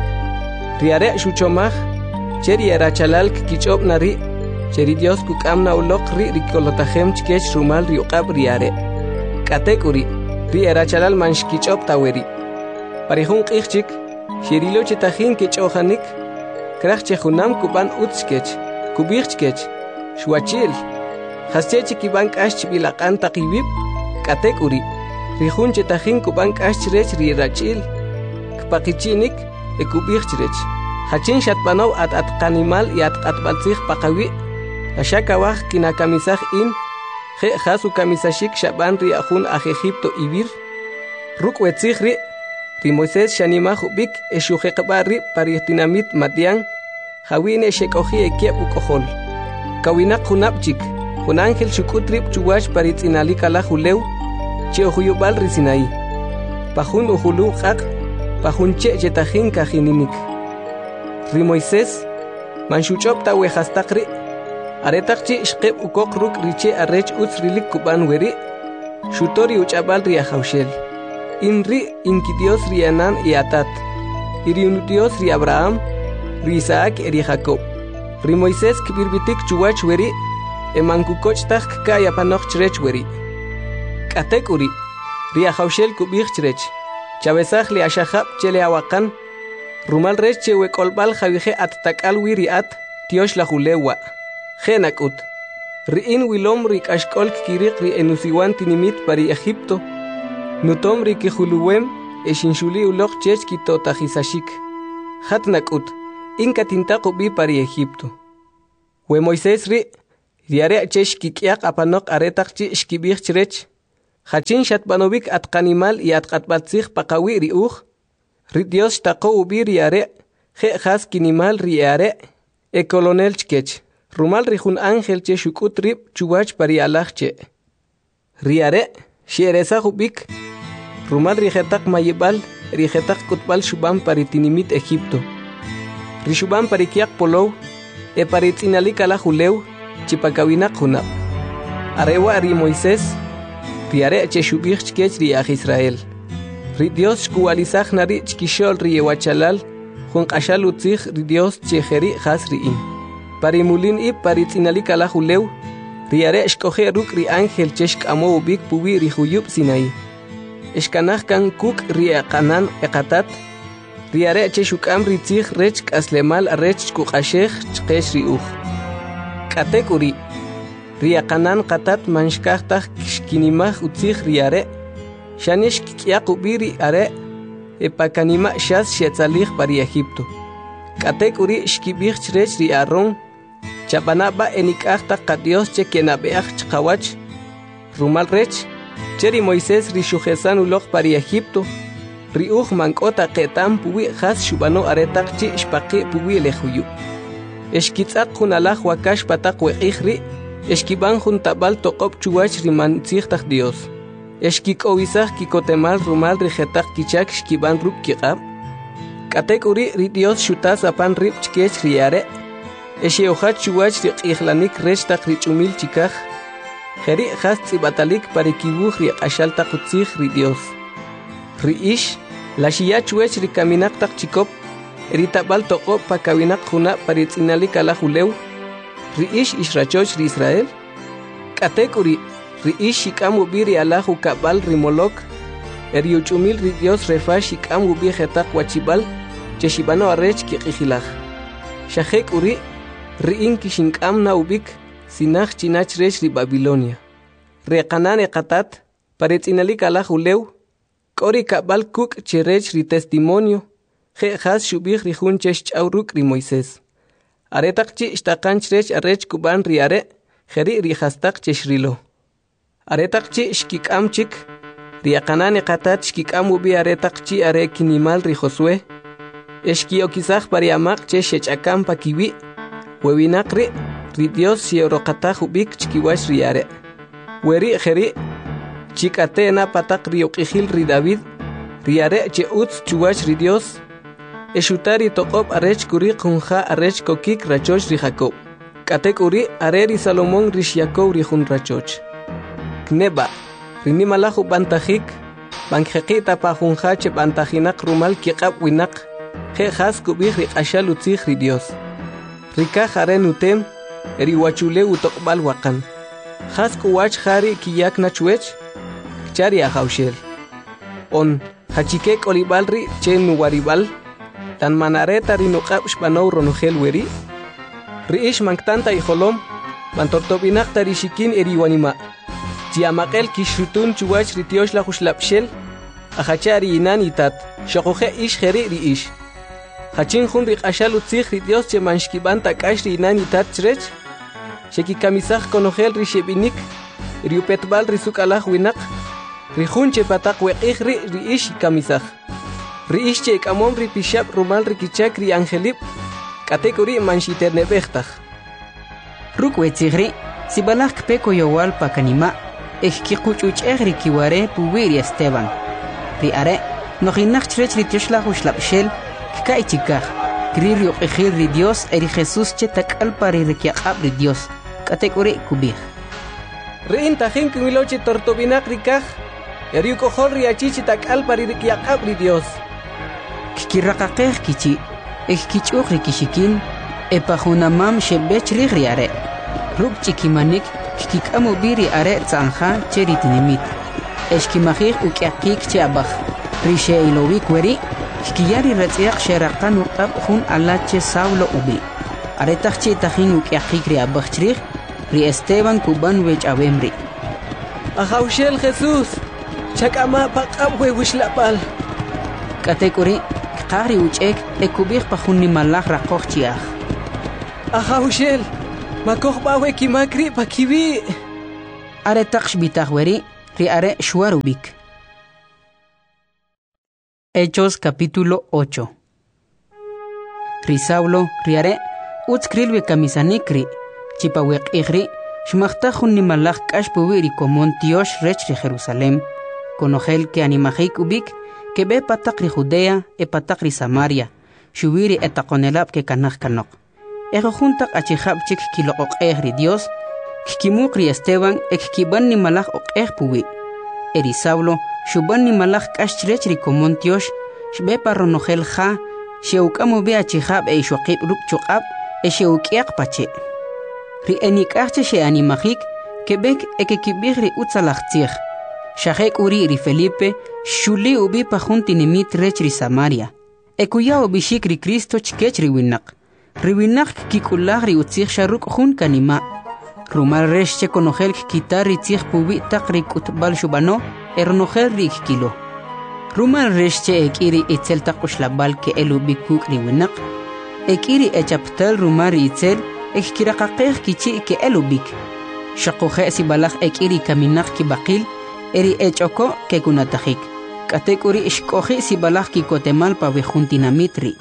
Ri are shuchomaj, cheri erachalal kichob nari, cheri Dios kukamna ulok ri rikolotajem chkech rumal ri uqab ri are. Katek uri, ri erachalal manshkichop taweri. Parihun qijchik, shirilo chetajin kichojanik, kraj chejunam kuban utskech, kubijchkech, shwachil. Haschechi kiban k'ash bilaqan taqibib, katek uri, rihun chetajin kuban k'ash rech ri rachil, kpaqichinik, e kubijchrech. Hachin shatbanaw at at qanimal y at atbaltzij paqawi, ashakawaj kinakamisaj in, je jasu kamisashik shaban ri ajun aj Egipto ibir. Ruk wetzij ri, ri Moisés shanimaj ubik e shujeqba ri paritinamit matian, jawin e shekoji e kiep ukojol. Kawinak junabchik, jun ángel shukutrip chuwach paritzinalik ala julew, che ojuyubal ri Sinaí. Pajun ujulu qaq, pajun che chetajin kajininik. Ri Moisés, manshuchop ta wejastaq ri, aretak chi shqeb ukok ruk riche arrech utz rilik kuban weri, shutori uchabal ri ajawshel. Inri inki Dios ri Anan y Atat, iri un Dios ri Abraham, ri Isaac eri Jacob. Ri Moisés kibirbitik chuwach weri, e mankukoch tak kaya panoch chrech weri. Katek uri, ri ajawshel kubich chrech, chabezaj li ashahab chele awakan, rumal rech che wekolbal javije at takal wiri at, tiosh la julewa. Genakut. Riin wilom rik ashkol kirik ri enusiwan tinimit pari Egipto. Nutom rik huluwem e shinshuli ulok chech kito tajisashik. Hatnakut. inka tintaqu bi pari Egipto. We Moisés ri riare chesh kikiak apanok aretaqchi shkibih chrech. Hachin shatbanovik atqanimal y atqatbatzig paqawi ri uj. Ri Dios taqo ubi riare je has kinimal riare e colonel chkech. Rumal rijun ángel che shukut rib chuwach pari alachche. Riare shieresa hubik. Rumal rijetak mayibal rijetak kutbal shubam pari tinimit Egipto. Rishubam pari kiak polow e pari tzinalik ala juleu chipakawinak junab. Arewa ari Moisés riare che shubich chkech riaj Israel. Ri Dios shkualizaj nari chkishol riewachalal jun qashal utzig ri Dios chejeri has riim. Pari mulin i pari tzinalik ala juleu riare shkoje ruk ri ángel cheshk amo ubik puwi ri huyub Sinai. Eshkanaj kan kuk riaqanan eqatat riare che shukam ritzig rech aslemal rech kuqashej chqesh ri uj. Katek uri riaqanan qatat manshkajtaj shkinimaj utzig riare shanish kikyaq ubiri are epakanima shas shetzalij pari Egipto. Katek uri shkibij chrech ri Aarón chapanaba enikajtaj qadios che kenabeaj chqawach rumal rech cheri Moisés ri shujesan uloj pari Egipto ri uj mankota qetam puwi has shubano aretaq chi shpaqi puwi lejuyu. Eshkitzaq jun alaj wakash pataq weqij ri eshkiban jun tabal toqob chuwach ri mantzijtaj Dios. Eshkik'owisaj kikotemal rumal ri jetaq kichak shkiban ruk kiqab. Katek uri ri Dios shutas apan rib chkech riare esheojach chuwach ri q'ijlanik rech taq ri ch'umil chikaj jeri has tzibatalik pari kibuj ri q'axal taq utzij ri Dios. Ri ish la shiyach wech ri kaminak taq chikop ri tabal toqob pakawinak juna pari tzinalik ala juleu ri ish ishrachoch ri Israel. Katek uri ri ish shikam ubi ri ala jukabal ri molok eri uchumil ri Dios refash shikam ubi jetaq wachibal che shibano arrech kiqijilaj. Shajek uri ri inki shinkam na ubik sinaj chinach rech ri Babilonia. Reqanan eqatat pari tzinalik ala juleu kori kabal kuk cherech ri testimonio je has shubij ri jun chesh ch'awruk ri Moisés. Aretaq chi shtaqan chrech arrech kuban ri are jeri ri hastaq cheshrilo. Aretaq chi shkikam chik ri aqanan eqatat shkikam ubi aretaq chi are kinimal ri Josué. Eshkiokizaj pari amaq che shech'akam pakiwi wewinak ri ri Dios shioroqataj ubik chkiwash ri are. Weri jeri chikatena pataq ri uqijil ri David riare che utz chuwach ri Dios eshutari toqob arech kuri qunja arech kokik rachoch ri Jacob. Katek uri are ri Salomón ri Jacob ri jun rachoch. Kneba ri nimalaju bantajik banjeqita pa junja che bantajinak rumal kiqab winak je has kubij ri q'axal utzij ri Dios. Rikaj are nutem eri wachule utoqbal waqan. Has kuwach jari kiyak nachwech chari ajaushel. On hachikek olibalri chen nuwaribal tan manareta ri nuqab shbanow ronogel weri. Ri ish manktanta ijolom bantortobinak tari shikin eri wanima. Chiamaqel kishrutun chuwach ri tiosh la jushlapshel ajachari inan itat shoqoje ish jeri ri ish. Hachin jun ri q'axal utzij ri Dios che manshkiban tak'ax ri inan itat chrech shekikamisaj konogel ri shebinik ri upetbal ri sukalaj winak ri jun che pataq weqij ri ri ish kamisaj ri ish che k'amom ri pixab rumal ri kichak ri angelib katek uri manshiternebejtaj ruk wetzij ri sibalaj kpeko yowal pakanima ejkiquch'uch'ej ri kiware puwi ri Esteban ri are nojinaj chrech ri tioxlaj uxlab'xel kay chikaj kri ri uqijil ri Dios eri Jesús che tak'al pari ri kiaq'ab ri Dios katek uri kubij ri intajin kimilochi tortobinak ri kaj eri ukojol ri achichi tak'al pari ri kiaq'ab ri Dios kikiraqaqej kichi ejkich'uq ri kishikin epajunamam shebech ri ri are ruk chikimanik kikik'am ubi ri are tz'anja che ri tinimit eshkimajij uk'yaqik che abaj ri she'ilowik weri kiyari ratz'iyaq sheraqan uq'ab jun alache Saulo ubi aretaq chi tajin uk'yaqik ri abaj chrij ri Esteban kuban wech'awem ri ajaushel Jesús chak'ama paq'ab we wishlapal katek uri qagri uchek ekubih pajunni malaj raqoj chiaj. Aja ushel, makoh bawe kimakri pakibi. Are taqsh bitahweri, ri are shuarubik. Hechos capítulo ocho. Ri Saulo, ri are, utskrilwe kamisanikri, chipawek igri, shmachtajun ni malaj kashpuwi ri komon tiosh rech ri Jerusalem, konogel que animajik ubik, que be patak ri Judea, e patak ri Samaria, shubiri etakonelab que kanaj kanok. Ego juntak achihab chik kilokok ri Dios, kikimuk ri Esteban, e kikiban ni malaj ok puwi. Eri Saulo, shuban ni malaj kashrech ri komon tiosh, shbe parronogel ja, sheukamo be achihab e ishwakib ruk chukab, e sheukiak pache. Ri enikahche she animajik, kebek e kikibig ri utzalachtzich. Shahek uri ri Felipe, shuli ubi pajunti nimit rech ri Samaria. E kuya ubishik ri Cristo chkech ri winak. Ri winak kikulag ri utzich sharuk jun kanima. Rumal resh che konogel kitar ri tzich pubi tak ri kutbal shubano, ernogel ri kilo. Rumal resh che ekiri itzel takushlabal ke elu bikuk ri winak. Ekiri echaptal rumar itzel, ekkirakakeh kichi ke elu bik. Shakoje si balak ekiri kaminak ki bakil, eri echoko ke kunatajik. Katekuri ishkoji si balak ki kotemal pa wejuntinamitri.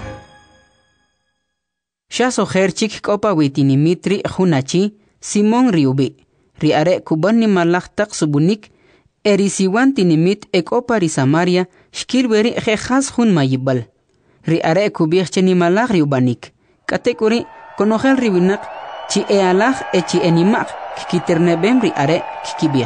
Shaso herchik kopa witinimitri junachi, Simon riubi. Riare kubani malak tak subunik, eri siwan tinimit ekopa ri Samaria, shkilweri jehas jun mayibal. Riare kubircheni malak riubanik. Katekuri konogel ribinak, chi ealaj e chi enimak, kikiternebem riare kikibir.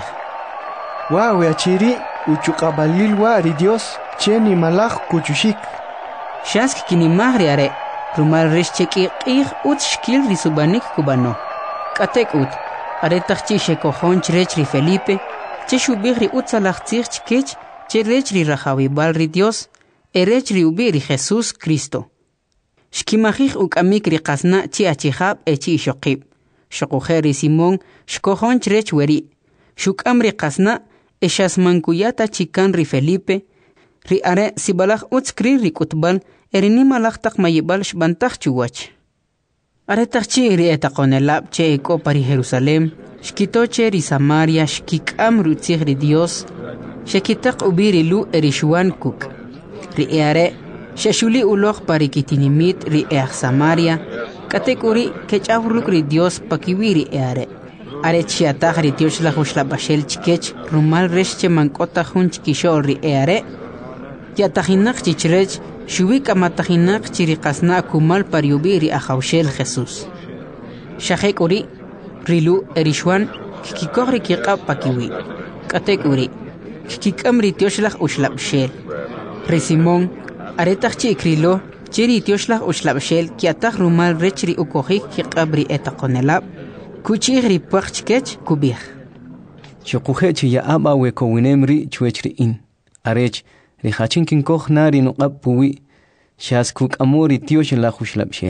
Wow, achiri, uchukabalil wa ri Dios, cheni malaj kuchushik. Shask kinimag riare, rumal rishcheki qih ut shkil risubanik kubano. Katek ut, are takchi shekojon chrech ri Felipe, che shubig ri utzalachtzich chkech, che rech ri rajawibal ri Dios, e rech ri ubi ri Jesus Cristo. Shkimajij ukamik ri qasna chi achihab e chi shokib. Shokujer ri Simón, shkojon chrech weri. Shukam ri qasna, e shasmankuyata chikan ri Felipe, ri are sibalaj utskri ri kutbal, erini malaj tak mayibal shbantaj chuwach. Are takchi ri etakonelab che eko pari Jerusalem, shkitoche ri Samaria shkikam rutzig ri Dios, shekitak ubiri lu eri shuan kuk. Ri eare, sheshuli ulog pari kitinimit ri each Samaria, katekuri kechawruk ri Dios pakiwiri eare. Are chiataj ri Dios la hushla bashel chkech, rumal reshche mankota hun chkishol ri eare, yatajinak chichrech, shubik amatajinak chiriqasna kumal pariubiri ajawshel Jesús. Shahek uri, rilu erishwan, kikikogri kiqab pakiwi. Katek uri, kikikamri tioshlah ushlabshel. Ri Simón, aretaj chikrilo, chiri tioshlah ushlabshel, kiataj rumal rechri ukojik kiqabri etakonelab, kuchigri pachkech kubih. Shokuhechi ya aba wekowinem chuechri in. Arech, ri hachin kinkoj nari nuqab puwi, shas kuk amori tiosh la hushlabshel.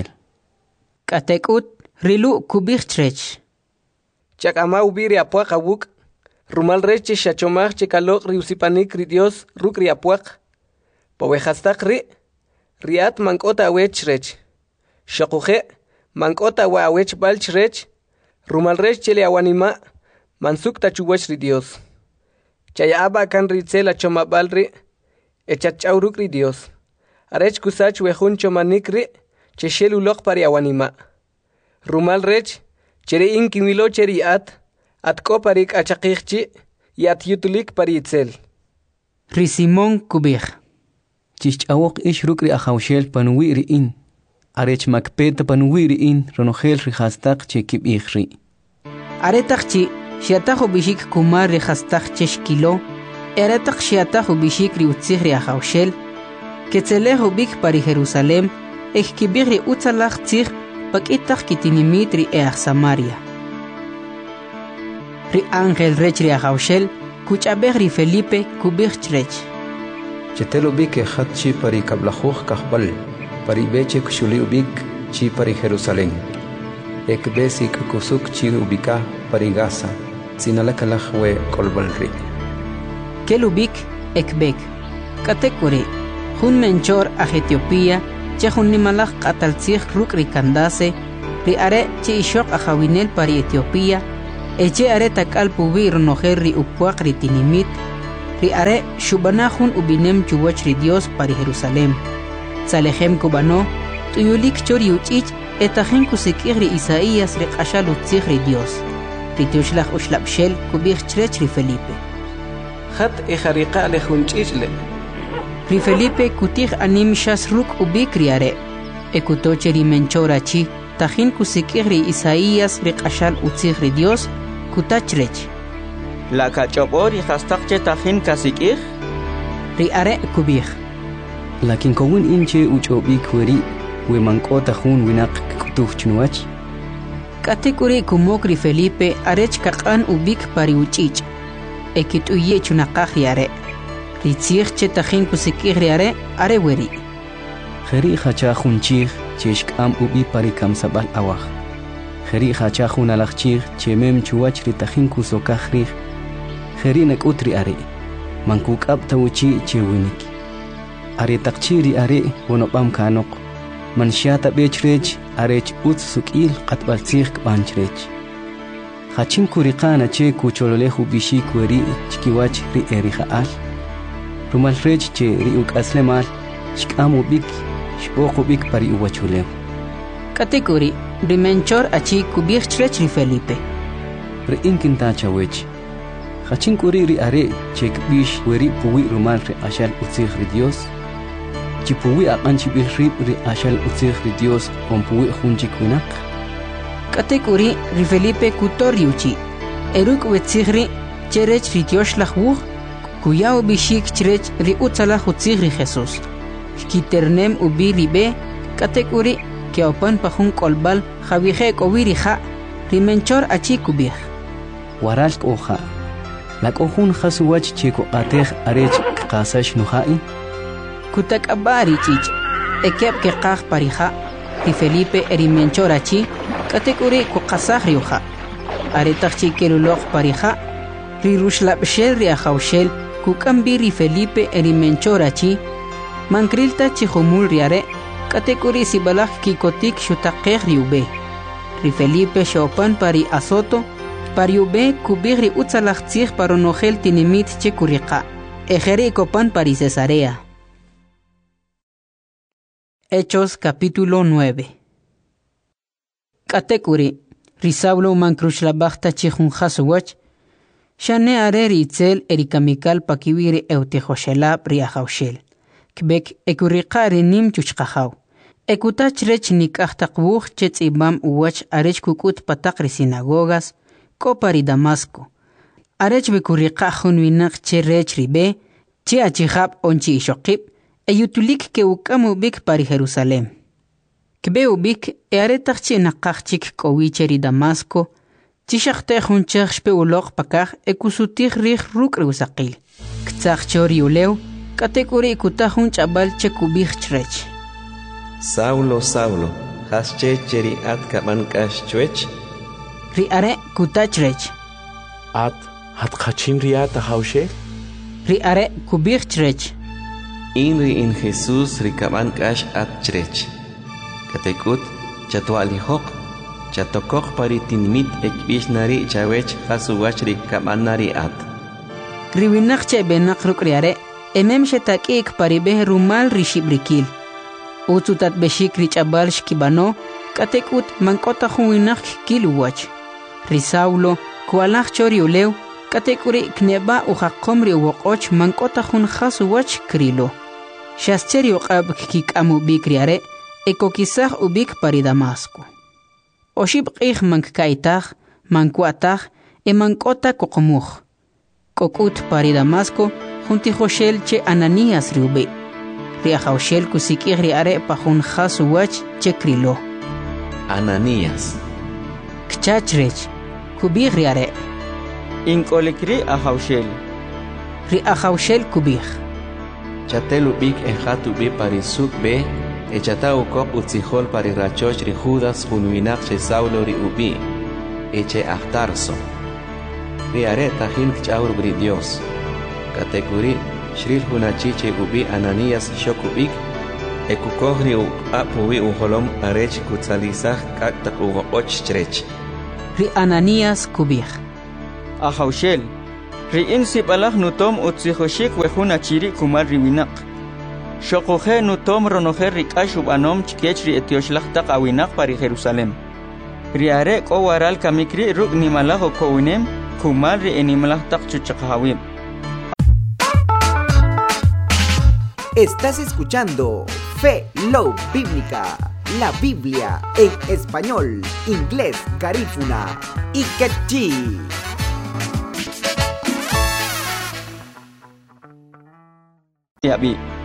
Katek ut, rilu kubih trech. Chak ama ubiri apuak awuk, rumal reche shachomach chekalok ri usipanik ri Dios ruk ri apuak. Pawejastak ri, riat mankota awech rech. Shakuje, mankota wa awech balch rech, rumal rech chele awanima, mansuk tachuwech ri Dios. Chayaba kan ri tsela chomabal ri, echachawruk ri Dios. Arech kusach wejun chomanik ri, cheshel ulok pari awanima. Rumal rech, chere inkimilo cheri at, at ko parik achakikchi, yat yutulik pari itzel. Ri Simón kubih. Chichawok ish rukri ajawshel panuwiri in. Arech makpeta panuwiri in, ronogel ri hastak chekib ichri. Aretakchi, shiatajo bishik kumar ri hastak cheshkilo, eretak shiatajo bishik ri utzig ri ajawshel, ketzelejo bik pari Jerusalem, ekibig ri utzalach tzig, pakitak kitinimit ri each Samaria. Ri Ángel rech ri ajawshel, kuchabeg ri Felipe kubig chrech. Chetelo bik ejat chi pari kablajuj kahbal, pari beche kushuli ubik chi pari Jerusalén. Ek besi kusuk chi ubika pari Gaza, sinalakalaj we kolbalri. Kelubik ekbek, katekuri, Jun menchor a Etiopía, che jun nimalach qataltzig ruk rikandase, ri are che ishok a jawinel pari Etiopía, eche are takal pubi ronojer ri upuak ri tinimit, ri are shubanahun ubinem chuwach ri Dios pari Jerusalem. Salehem kubano, tuyulik chori uchich, etajen kusikir ri Isaías ri qashal utzig ri Dios. Ri tioshlach ushlapshel kubich chrech ri Felipe. Hat ejariqa le junchichle. Ri Felipe kutig anim shas ruk ubik ri are. Ekutoche ri menchora chi, tajin kusikir ri Isaías ri qashal utzig ri Dios, kutachrech. La kachopori hastakche tajin kasikir? Ri are kubich. Lakin kowun inche uchobik weri, we mankota jun winak kutuch chunuach. Katekuri kumok ri Felipe arech kakan ubik pari uchich. Ekit uye chunakach ri are. Ri tzig che tajin kusikir ri are, are weri. Kheri khacha khunchig cheshk am ubi pari kam sabal awach. Kheri khacha khun alachchig chemem chuwach ri tajin kusokakhri. Kheri nakutri are. Mankuk ab tawchi chewinik. Are takchiri are wonopam kanok. Manshata bechrech arech ut sukil qatbal tzig banchrech. Khachin kuriqana che kuchololehu bishi kweri chkiwach ri erihaal. Rumal rech che ri ukaslemal shkamu bik shboqu bik pari uwachulew. Katekuri rimenchor achi kubich chrech ri Felipe. Ri inkinta chawech. Khachin kuri ri are che kbish weri puwi rumal ri ashal utzig ri Dios. Chipuwi aqanchi bilrib ri ashal utzig ri Dios pompuwi junchik winak. Katekuri ri Felipe kutori uchi. Eruk wetzigri cherech ri Dios lachwuch. Kuyao bishik cherech ri utzalach utzig ri Jesus. Kiternem ubi ribe. Katekuri ke opan pahun kolbal javije kowiri ha. Rimenchor achi kubich. Waral oja. Lak ohun khasuwach cheko qatej arech qasash nuhai. Kutak abari chich, ekep ke qaq pariha, ri Felipe erimenchora chi, katekuri ku qasaj riuha. Aretach chi kelulok pariha, ri rushlapshel ri ajaushel, ku kambi ri Felipe erimenchora chi, mankrilta chi humul riare, katekuri sibalak kikotik shutaqej riube. Ri Felipe shopan pari asoto, pariube kubig ri utzalach tzig paronogel tinimit che kuriqa, ejeri kopan pari Cesarea. Hechos capítulo nueve. Katekuri, Risaulo mankruchlabachta chihun haswach, shane are ritzel erikamikal pakiwiri eutejoshelab riahaushel. Kbek ekuriqari nim chuchqahaw. Ekutach rech nikahtakbuch chetz ibam uwach arech kukut patakri sinagogas, kopari Damasco. Arech bekuriqahun winak che rech ribe, che achihab onchi ishokib, Eyutulik ke ukamu bik pari Jerusalem. Kbe ubik e aretach chi nakachik kowicheri Damasco, chishakte hunchach shpe ulok pakach e kusutik rich ruk reusakil. Ktsach chori uleu, katekuri kutahun chabal che kubich chrech. Saulo, Saulo, has che cheri at kaman kash chwech? Ri are kutachrech. At hat kachin riata haushe? Ri are kubich chrech. Inri in Jesús rikaban kash at chrech. Katekut chatualihok chatokok paritinmit ekbish nari chawech hasuwach rikaban nari at. Riwinak che benak rukriare emem shetakik paribeh rumal rishibrikil. Utsutat beshik richabal shkibano katekut mankota huwinak kiluwach. Risaulo kualach choriuleu katekuri kneba uhakomri wokoch mankota hun hasuwach krilo. Shascheri uqab kikamu bikriare, ekokisach ubik pari Damasco. Oshib qih mankkaitach, mankuatach, e mankota kokomuch. Kokut pari Damasco, junti Joshel che Ananías riube. Riajoshel kusikir riare pahun hasuwach che krilo. Ananías. Kchachrech, kubir riare. Inkolikri ajoshel. Riajoshel kubir. Chatelu bik ejatu be parisuk be, echatau kop utzihol pari rachoch ri Judas hunuinak che Saulo ri ubi, eche ahtarso. Ri are tajin kchaur bri Dios. Katekuri shril hunachiche ubi Ananías shokubik ekukohri u apuwi u holom arech kutzalisaj kaktak u och chrech. Ri Ananías kubij. Ahaushel. Ri insipalaj nutom utzihoshik wehuna chiri kumal riwinak. Shokoje nutom ronoje rikash ubanom chkech ri etioshlaj tak awinak pari Jerusalem. Ri are ko waral kamikri ruk nimalaj o kowinem kumal ri enimalaj tak chuchakahawim. Estás escuchando Fe Love Bíblica, la Biblia en español, inglés, garífuna y quechí. Yabi.